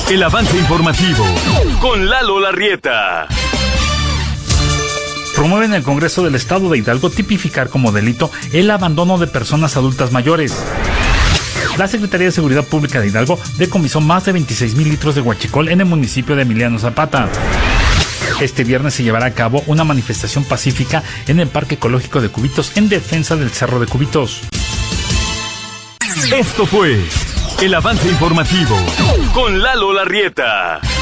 El avance informativo con Lalo Larrieta. Promueven en el Congreso del Estado de Hidalgo tipificar como delito el abandono de personas adultas mayores. La Secretaría de Seguridad Pública de Hidalgo decomisó más de 26,000 litros de huachicol en el municipio de Emiliano Zapata. Este viernes se llevará a cabo una manifestación pacífica en el Parque Ecológico de Cubitos en defensa del Cerro de Cubitos. Esto fue el avance informativo con Lalo Larrieta.